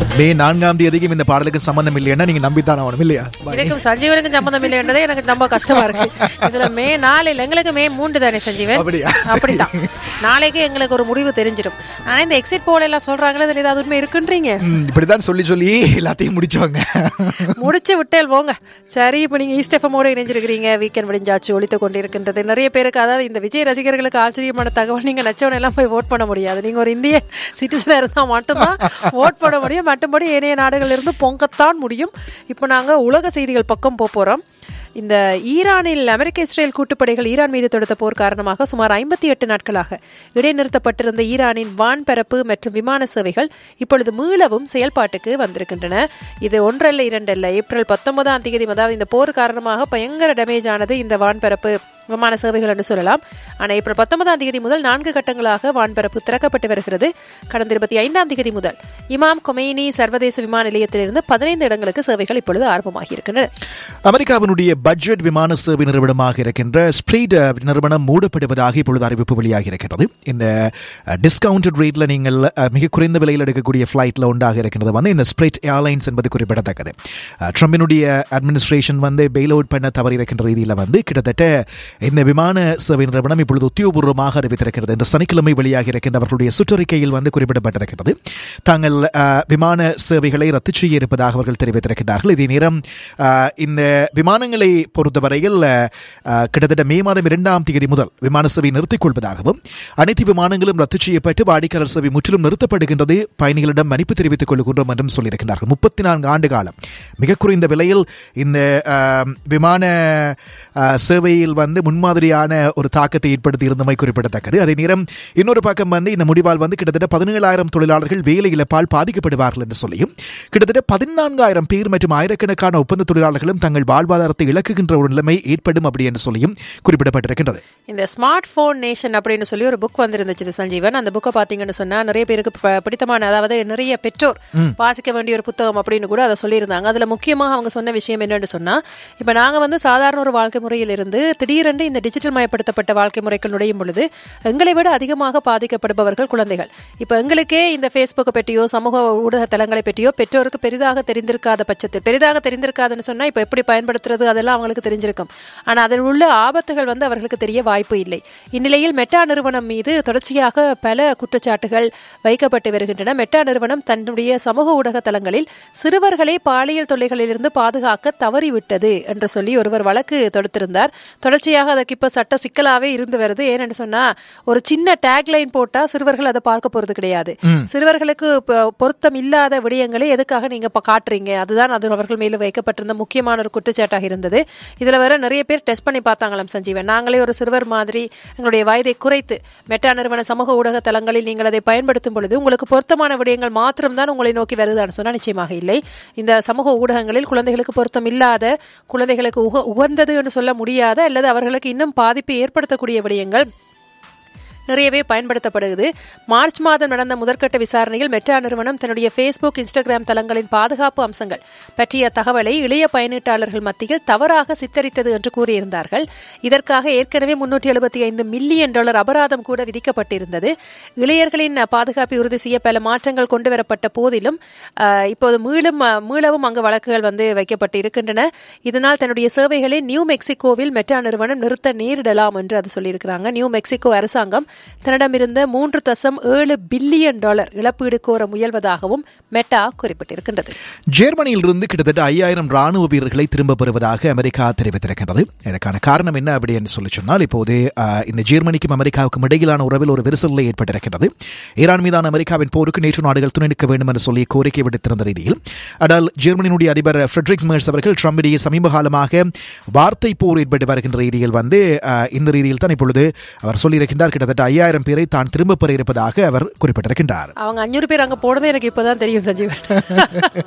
மே 4ஆம் தேதிக்கும் இந்த பாடலுக்கு சம்பந்தம் இல்லைன்னா நீங்க நம்பித்தான் ஆகணும் இல்லையா? எனக்கும் சஞ்சீவனுக்கும் சம்பந்தம் இல்லைன்றதே எனக்கு ரொம்ப கஷ்டமா இருக்கு. இதுல மே 4 எங்களுக்கு மே 3 தானே சஞ்சீவன். அப்படிதான் நாளைக்கு எங்களுக்கு ஒரு முடிவு தெரிஞ்சிடும். ஆனா இந்த எக்ஸிட் போல் எல்லாம் சொல்றாங்களே, இதுல ஏதாவது உண்மை இருக்குன்றீங்க? இப்படிதான் சொல்லி எல்லாத்தையும் முடிச்சவங்க முடிச்சு விட்டேல் போங்க. சரி, இப்ப நீங்க ஈஸ்ட் எஃப்எம்மோட இணைஞ்சிருக்கிறீங்க. வீக்கெண்ட் விடிஞ்சாச்சு ஒழித்து கொண்டிருக்கின்றது. நிறைய பேருக்கு, அதாவது இந்த விஜய் ரசிகர்களுக்கு ஆச்சரியமான தகவல், நீங்க நச்சவன் எல்லாம் போய் ஓட் பண்ண முடியாது. நீங்க ஒரு இந்திய சிட்டிசனா இருந்தா மட்டும்தான் ஓட் பண்ண முடியும். மற்றபடி ஏனைய நாடுகள் இருந்து பொங்கத்தான் முடியும். இப்போ நாங்க உலக செய்திகள் பக்கம் போறோம். இந்த ஈரானில் அமெரிக்க இஸ்ரேல் கூட்டுப்படைகள் ஈரான் மீது தொடுத்த போர் காரணமாக சுமார் 58 நாட்களாக இடைநிறுத்தப்பட்டிருந்த ஈரானின் வான்பரப்பு மற்றும் விமான சேவைகள் இப்பொழுது மீளவும் செயல்பாட்டுக்கு வந்திருக்கின்றன. இது 1 அல்ல 2 அல்ல, ஏப்ரல் 19ஆம் தேதி, அதாவது இந்த போர் காரணமாக பயங்கர டேமேஜ் ஆனது இந்த வான்பரப்பு விமான சேவைகள் என்று சொல்லலாம். ஆனால் ஏப்ரல் 19ஆம் தேதி முதல் 4 கட்டங்களாக வான்பரப்பு திறக்கப்பட்டு வருகிறது. கடந்த 25ஆம் தேதி முதல் இமாம் கொமெய்னி சர்வதேச விமான நிலையத்திலிருந்து 15 இடங்களுக்கு சேவைகள் இப்பொழுது ஆரம்பமாகி இருக்கின்றன. அமெரிக்காவினுடைய பட்ஜெட் விமான சேவை நிறுவனமாக இருக்கின்ற ஸ்பிரிட் நிறுவனம் மூடப்படுவதாக இப்பொழுது அறிவிப்பு வெளியாகி இருக்கிறது. இந்த டிஸ்கவுண்டட் ரேட்ல நீங்கள் மிக குறைந்த விலையில் எடுக்கக்கூடிய ஃபிளைட்ல உண்டாக இருக்கின்றது வந்து இந்த ஸ்பிரிட் ஏர்லைன்ஸ் என்பது குறிப்பிடத்தக்கது. ட்ரம்பினுடைய அட்மினிஸ்ட்ரேஷன் வந்து பெயில் அவுட் பண்ண தவறி இருக்கின்ற ரீதியில் வந்து கிட்டத்தட்ட இந்த விமான சேவை நிறுவனம் இப்பொழுது உத்தியோகபூர்வமாக அறிவித்திருக்கிறது. இந்த சனிக்கிழமை வெளியாக இருக்கின்ற அவர்களுடைய சுற்றறிக்கையில் வந்து குறிப்பிடப்பட்டிருக்கிறது. தாங்கள் விமான சேவைகளை ரத்து செய்ய இருப்பதாக அவர்கள் தெரிவித்திருக்கிறார்கள். இதே நேரம் இந்த விமானங்களை பொறுத்தவரையில் கிட்டத்தட்ட மே மாதம் 2ஆம் தேதி முதல் விமான சேவை நிறுத்திக் கொள்வதாகவும் அனைத்து விமானங்களும் ரத்து செய்யப்பட்டு வாடிக்கையாளர் சேவை முற்றிலும் நிறுத்தப்படுகின்றது, பயணிகளிடம் மன்னிப்பு தெரிவித்துக் கொள்கின்றோம் என்றும் சொல்லியிருக்கிறார்கள். 34 ஆண்டு காலம் மிக குறைந்த விலையில் இந்த விமான சேவையில் வந்து முன்மாதிரியான ஒரு தாக்கத்தை ஏற்படுத்தி இருந்தமை குறிப்பிடத்தக்கது. அதே நேரம் இன்னொரு பக்கம் வந்து இந்த முடிவால் வந்து கிட்டத்தட்ட 17,000 தொழிலாளர்கள் வேலை இழப்பால் பாதிக்கப்படுவார்கள் என்று சொல்லியும் கிட்டத்தட்ட 14,000 பேர் மற்றும் ஆயிரக்கணக்கான ஒப்பந்த தொழிலாளர்களும் தங்கள் வாழ்வாதாரத்தை இழக்குகின்ற ஒரு நிலைமை ஏற்படும் அப்படி என்று சொல்லியும் குறிப்பிடப்பட்டிருக்கின்றது. இந்த ஸ்மார்ட் போன் நேஷன் அப்படின்னு சொல்லி ஒரு புக் வந்திருந்துச்சு சஞ்சீவன். அந்த புக்கை பார்த்தீங்கன்னு சொன்னா நிறைய பேருக்கு பிடித்தமான, அதாவது நிறைய பெற்றோர் வாசிக்க வேண்டிய ஒரு புத்தகம் அப்படின்னு கூட அதை சொல்லியிருந்தாங்க. அதுல முக்கியமாக அவங்க சொன்ன விஷயம் என்னன்னு சொன்னா, இப்ப நாங்க வந்து சாதாரண ஒரு வாழ்க்கை முறையில் இருந்து திடீரென்று இந்த டிஜிட்டல் மயப்படுத்தப்பட்ட வாழ்க்கை முறைகள் நுழையும் பொழுது எங்களை விட அதிகமாக பாதிக்கப்படுபவர்கள் குழந்தைகள். இப்ப எங்களுக்கே இந்த ஃபேஸ்புக்கை பற்றியோ சமூக ஊடக தளங்களை பற்றியோ பெற்றோருக்கு பெரிதாக தெரிந்திருக்காத பட்சத்தில், பெரிதாக தெரிந்திருக்காதுன்னு சொன்னா இப்ப எப்படி பயன்படுத்துறது அதெல்லாம் அவங்களுக்கு தெரிஞ்சிருக்கும். ஆனா அதில் உள்ள ஆபத்துகள் வந்து அவர்களுக்கு தெரிய வாய்ப்பு இல்லை. இந்நிலையில் மெட்டா நிறுவனம் மீது தொடர்ச்சியாக பல குற்றச்சாட்டுகள் வைக்கப்பட்டு வருகின்றன. மெட்டா நிறுவனம் தன்னுடைய சமூக ஊடக தளங்களில் சிறுவர்களை பாலியல் தொல்லைகளிலிருந்து பாதுகாக்க தவறிவிட்டது என்று சொல்லி ஒருவர் வழக்கு தொடுத்திருந்தார். தொடர்ச்சியாக அதற்கு இப்ப சட்ட சிக்கலாவே இருந்து வருது. ஏன்னு சொன்னா, ஒரு சின்ன டேக்லைன் போட்டா சிறுவர்கள் அதை பார்க்க போறது கிடையாது. சிறுவர்களுக்கு பொருத்தம் இல்லாத விடயங்களை எதுக்காக நீங்க காட்டுறீங்க, அதுதான் அது அவர்கள் மேல வைக்கப்பட்டிருந்த முக்கியமான ஒரு குற்றச்சாட்டாக இருந்தது. இதுல வேற நிறைய பேர் டெஸ்ட் பண்ணி பார்த்தாங்களாம் சஞ்சீவன். நாங்களே ஒரு சிறுவர் மாதிரி எங்களுடைய வயதை குறைத்து மெட்டா நிறுவன சமூக ஊடக தளங்களில் நீங்கள் அதை பயன்படுத்தும் பொழுது உங்களுக்கு பொருத்தமான விடயங்கள் மாத்திரம்தான் உங்களை நோக்கி வருதான்னு சொன்னா நிச்சயமாக இல்லை. இந்த சமூக ஊடகங்களில் குழந்தைகளுக்கு பொருத்தம் இல்லாத, குழந்தைகளுக்கு உகந்தது என்று சொல்ல முடியாத அல்லது அவர்களுக்கு இன்னும் பாதிப்பை ஏற்படுத்தக்கூடிய விடயங்கள் நிறையவே பயன்படுத்தப்படுகிறது. மார்ச் மாதம் நடந்த முதற்கட்ட விசாரணையில் மெட்டா நிறுவனம் தன்னுடைய ஃபேஸ்புக், இன்ஸ்டாகிராம் தளங்களின் பாதுகாப்பு அம்சங்கள் பற்றிய தகவலை இளைய பயனீட்டாளர்கள் மத்தியில் தவறாக சித்தரித்தது என்று கூறியிருந்தார்கள். இதற்காக ஏற்கனவே $375 மில்லியன் அபராதம் கூட விதிக்கப்பட்டிருந்தது. இளையர்களின் பாதுகாப்பை உறுதி செய்ய பல மாற்றங்கள் கொண்டு வரப்பட்ட போதிலும் இப்போது மீளவும் அங்கு வழக்குகள் வந்து வைக்கப்பட்டு இருக்கின்றன. இதனால் தன்னுடைய சேவைகளை நியூ மெக்சிகோவில் மெட்டா நிறுவனம் நிறுத்த நேரிடலாம் என்று அது சொல்லியிருக்கிறாங்க. நியூ மெக்சிகோ அரசாங்கம் தன்னிடமிருந்த $3.7 பில்லியன் இழப்பீடு கோர முயல்வதாகவும் மெட்டா குறிப்பிட்டிருக்கின்றது. ஜெர்மனியில் இருந்து கிட்டத்தட்ட 5000 ராணுவ வீரர்களை திரும்ப பெறுவதாக அமெரிக்கா தெரிவித்திருக்கிறது. இதற்கான காரணம் என்ன அப்படி என்று சொல்லி சொன்னால், இப்போது இந்த ஜெர்மனிக்கும் அமெரிக்காவுக்கும் இடையிலான உறவில் ஒரு விரிசல் ஏற்பட்டிருக்கிறது. ஈரான் மீதான அமெரிக்காவின் போருக்கு நேற்று நாடுகள் துணை நிற்க வேண்டும் என்று சொல்லி கோரிக்கை விடுத்திருந்த ரீதியில் ஆனால் ஜெர்மனியினுடைய அதிபர் ஃபிரெட்ரிக் மெர்ஸ் அவர்கள் ட்ரம்பிடையே சமீப காலமாக வார்த்தை போர் ஏற்பட்டு வருகின்ற ரீதியில் வந்து இந்த ரீதியில் தான் இப்பொழுது அவர் சொல்லியிருக்கின்றார். கிட்டத்தட்ட 5000 பேரை தான் திரும்ப பெற இருப்பதாக அவர் குறிப்பிட்டிருக்கின்றார். அவங்க 500 பேர் அங்க போனதே எனக்கு இப்பதான் தெரியும் சஞ்சீவன்.